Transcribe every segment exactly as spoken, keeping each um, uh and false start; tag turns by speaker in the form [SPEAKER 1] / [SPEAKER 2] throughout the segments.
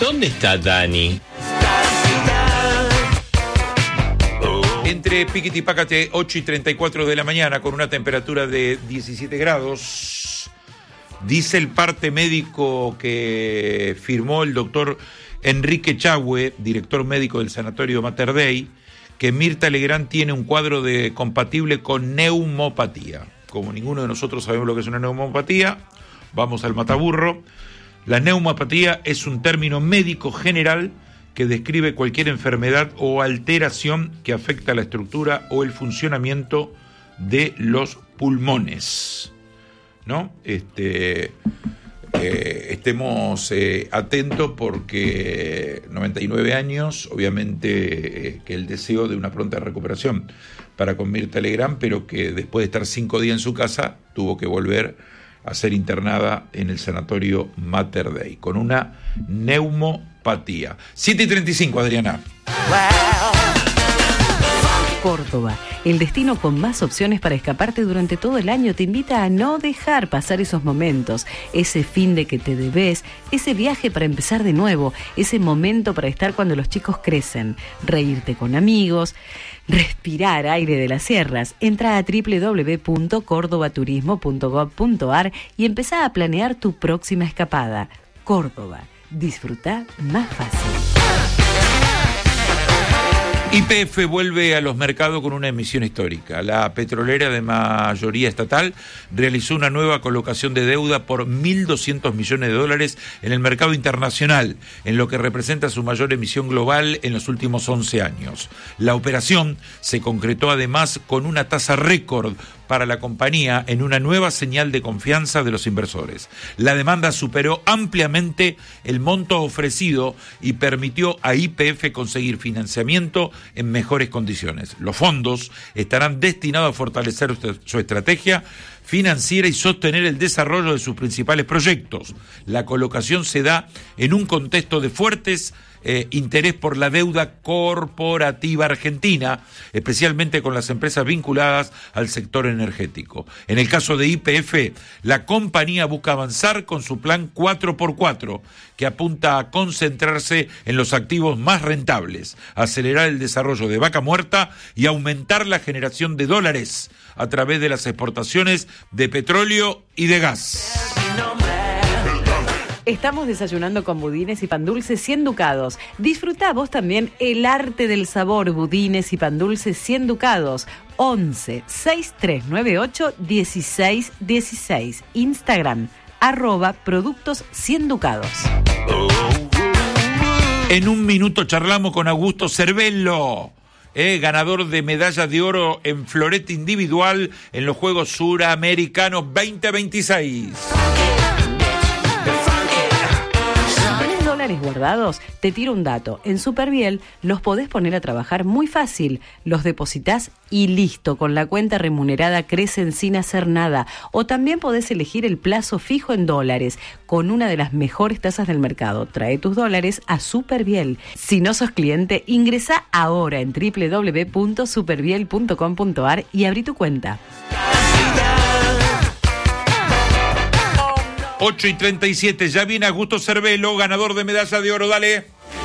[SPEAKER 1] ¿Dónde está Dani?
[SPEAKER 2] Entre piquete y pácate, ocho y treinta y cuatro de la mañana, con una temperatura de diecisiete grados. Dice el parte médico que firmó el doctor Enrique Chahue, director médico del Sanatorio Mater Dei, que Mirta Legrand tiene un cuadro de compatible con neumopatía. Como ninguno de nosotros sabemos lo que es una neumopatía, vamos al mataburro. La neumopatía es un término médico general que describe cualquier enfermedad o alteración que afecta la estructura o el funcionamiento de los pulmones, ¿no? Este, eh, estemos eh, atentos porque noventa y nueve años, obviamente eh, que el deseo de una pronta recuperación para con Mirta Legrand, pero que después de estar cinco días en su casa tuvo que volver a ser internada en el Sanatorio Mater Dei con una neumopatía. siete y treinta y cinco, Adriana.
[SPEAKER 3] Córdoba, el destino con más opciones para escaparte durante todo el año, te invita a no dejar pasar esos momentos, ese fin de que te debes, ese viaje para empezar de nuevo, ese momento para estar cuando los chicos crecen, reírte con amigos, respirar aire de las sierras. Entra a doble u doble u doble u punto cordobaturismo punto gob punto ar y empezá a planear tu próxima escapada. Córdoba, disfruta más fácil.
[SPEAKER 2] Y P F vuelve a los mercados con una emisión histórica. La petrolera de mayoría estatal realizó una nueva colocación de deuda por mil doscientos millones de dólares en el mercado internacional, en lo que representa su mayor emisión global en los últimos once años. La operación se concretó además con una tasa récord para la compañía en una nueva señal de confianza de los inversores. La demanda superó ampliamente el monto ofrecido y permitió a Y P F conseguir financiamiento en mejores condiciones. Los fondos estarán destinados a fortalecer su estrategia financiera y sostener el desarrollo de sus principales proyectos. La colocación se da en un contexto de fuertes Eh, interés por la deuda corporativa argentina, especialmente con las empresas vinculadas al sector energético. En el caso de Y P F, la compañía busca avanzar con su plan cuatro por cuatro, que apunta a concentrarse en los activos más rentables, acelerar el desarrollo de Vaca Muerta y aumentar la generación de dólares a través de las exportaciones de petróleo y de gas.
[SPEAKER 3] Estamos desayunando con budines y pan dulce cien ducados. Disfrutá vos también el arte del sabor. Budines y pan dulce cien ducados. once, sesenta y tres noventa y ocho, dieciséis dieciséis. Instagram, arroba productos cien ducados.
[SPEAKER 2] En un minuto charlamos con Augusto Cervello, eh, ganador de medalla de oro en florete individual en los Juegos Suramericanos veinte veintiséis.
[SPEAKER 3] Guardados, te tiro un dato. En Superviel los podés poner a trabajar muy fácil. Los depositás y listo. Con la cuenta remunerada crecen sin hacer nada. O también podés elegir el plazo fijo en dólares con una de las mejores tasas del mercado. Trae tus dólares a Superviel. Si no sos cliente, ingresá ahora en doble u doble u doble u punto superviel punto com punto ar y abrí tu cuenta.
[SPEAKER 2] ocho y treinta y siete, ya viene Augusto Cervello, ganador de medalla de oro, dale.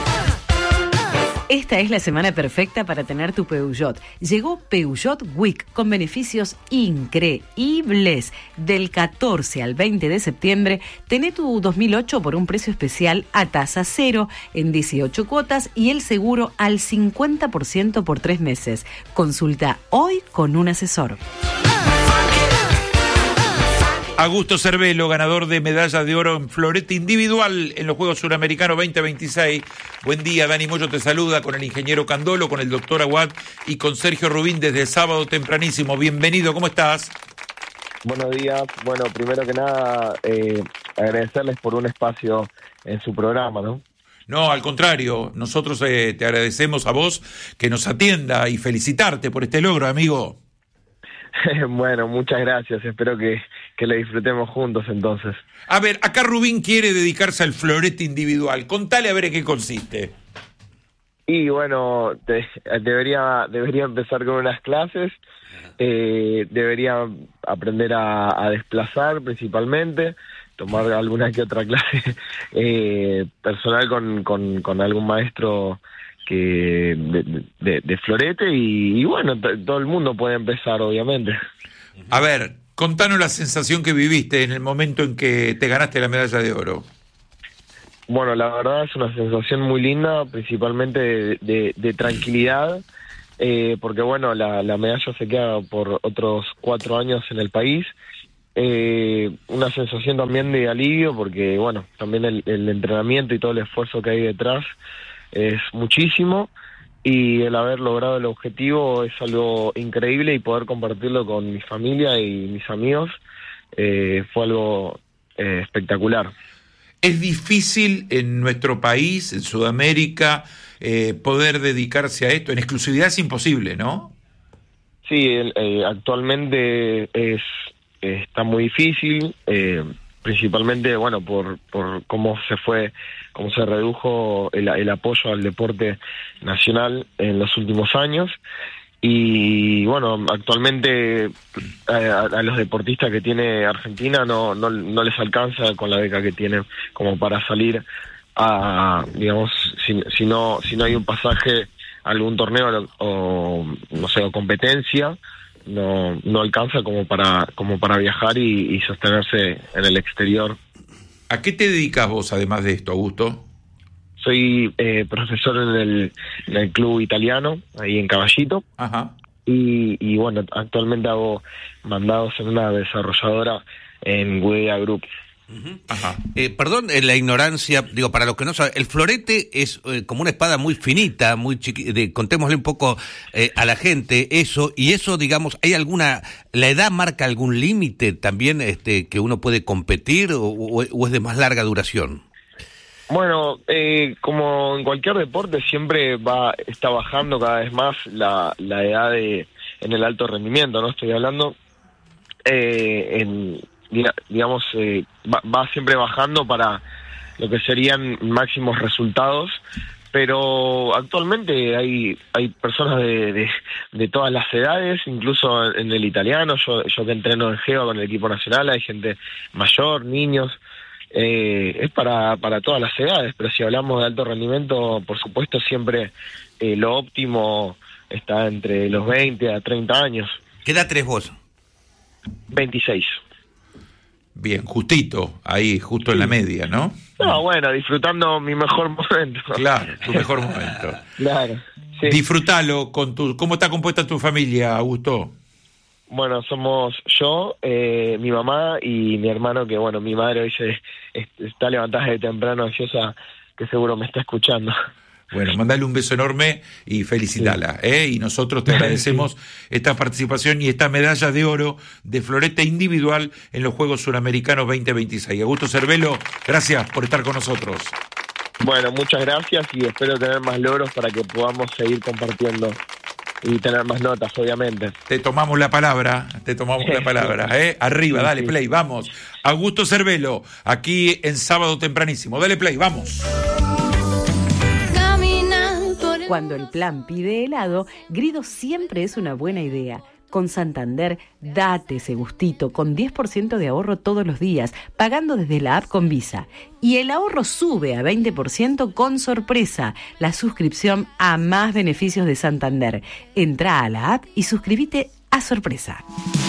[SPEAKER 3] Esta es la semana perfecta para tener tu Peugeot. Llegó Peugeot Week con beneficios increíbles. Del catorce al veinte de septiembre, tené tu dos mil ocho por un precio especial a tasa cero en dieciocho cuotas y el seguro al cincuenta por ciento por tres meses. Consulta hoy con un asesor.
[SPEAKER 2] Augusto Cervello, ganador de medalla de oro en florete individual en los Juegos Suramericanos veinte veintiséis. Buen día, Dani Moyo te saluda con el ingeniero Candolo, con el doctor Aguad y con Sergio Rubín desde el sábado tempranísimo. Bienvenido, ¿cómo estás?
[SPEAKER 4] Buenos días. Bueno, primero que nada, eh, agradecerles por un espacio en su programa, ¿no?
[SPEAKER 2] No, al contrario, nosotros eh, te agradecemos a vos que nos atienda y felicitarte por este logro, amigo.
[SPEAKER 4] Bueno, muchas gracias. Espero que, que le disfrutemos juntos entonces.
[SPEAKER 2] A ver, acá Rubín quiere dedicarse al florete individual. Contale a ver en qué consiste.
[SPEAKER 4] Y bueno, te, debería debería empezar con unas clases. Eh, debería aprender a, a desplazar principalmente. tomar alguna que otra clase eh, personal con, con, con algún maestro que de, de, de florete y, y bueno, t- todo el mundo puede empezar, obviamente.
[SPEAKER 2] A ver, contanos la sensación que viviste en el momento en que te ganaste la medalla de oro.
[SPEAKER 4] Bueno, la verdad es una sensación muy linda, principalmente de, de, de tranquilidad, eh, porque bueno, la, la medalla se queda por otros cuatro años en el país. Eh, una sensación también de alivio, porque bueno, también el, el entrenamiento y todo el esfuerzo que hay detrás es muchísimo, y el haber logrado el objetivo es algo increíble, y poder compartirlo con mi familia y mis amigos eh, fue algo eh, espectacular.
[SPEAKER 2] Es difícil en nuestro país, en Sudamérica, eh, poder dedicarse a esto. En exclusividad es imposible, ¿no?
[SPEAKER 4] Sí, el, eh, actualmente es eh, está muy difícil, eh, principalmente, bueno, por por cómo se fue, cómo se redujo el, el apoyo al deporte nacional en los últimos años. Y bueno, actualmente a, a los deportistas que tiene Argentina no, no no les alcanza con la beca que tienen como para salir a, digamos, si, si no si no hay un pasaje a algún torneo o no sé, o competencia, no no alcanza como para como para viajar y, y sostenerse en el exterior.
[SPEAKER 2] ¿A qué te dedicas vos además de esto, Augusto?
[SPEAKER 4] Soy eh, profesor en el, en el club italiano, ahí en Caballito.
[SPEAKER 2] Ajá.
[SPEAKER 4] Y, y bueno, actualmente hago mandados en una desarrolladora en Wedea Group.
[SPEAKER 1] Uh-huh. Ajá. Eh, perdón, eh, la ignorancia, digo, para los que no saben, el florete es eh, como una espada muy finita, muy chiquita, contémosle un poco eh, a la gente eso, y eso, digamos, ¿hay alguna, la edad marca algún límite también este que uno puede competir o, o, o es de más larga duración?
[SPEAKER 4] Bueno, eh, como en cualquier deporte siempre va está bajando cada vez más la, la edad de en el alto rendimiento, ¿no? Estoy hablando, eh, en, digamos, eh, va, va siempre bajando para lo que serían máximos resultados, pero actualmente hay hay personas de, de, de todas las edades, incluso en el italiano, yo, yo que entreno en Geva con el equipo nacional, hay gente mayor, niños. Eh, es para, para todas las edades, pero si hablamos de alto rendimiento, por supuesto siempre eh, lo óptimo está entre los veinte a treinta años.
[SPEAKER 1] ¿Qué edad tenés vos?
[SPEAKER 4] veintiséis.
[SPEAKER 2] Bien, justito, ahí, justo sí. En la media, ¿no?
[SPEAKER 4] No, bueno, disfrutando mi mejor momento.
[SPEAKER 2] Claro, tu mejor momento.
[SPEAKER 4] Claro, sí.
[SPEAKER 2] Disfrutalo con tu... ¿Cómo está compuesta tu familia, Augusto?
[SPEAKER 4] Bueno, somos yo, eh, mi mamá y mi hermano, que bueno, mi madre hoy se está levantada de temprano, ansiosa, que seguro me está escuchando.
[SPEAKER 2] Bueno, mandale un beso enorme y felicitala, sí. ¿eh? Y nosotros te agradecemos sí. esta participación y esta medalla de oro de florete individual en los Juegos Suramericanos veinte veintiséis. Augusto Cervelo, gracias por estar con nosotros.
[SPEAKER 4] Bueno, muchas gracias y espero tener más logros para que podamos seguir compartiendo y tener más notas, obviamente.
[SPEAKER 2] Te tomamos la palabra, te tomamos la palabra, ¿eh? Arriba, dale play, vamos. Augusto Cervelo, aquí en Sábado Tempranísimo. Dale play, vamos.
[SPEAKER 3] Cuando el plan pide helado, Grido siempre es una buena idea. Con Santander, date ese gustito con diez por ciento de ahorro todos los días, pagando desde la app con Visa. Y el ahorro sube a veinte por ciento con Sorpresa, la suscripción a más beneficios de Santander. Entrá a la app y suscríbete a Sorpresa.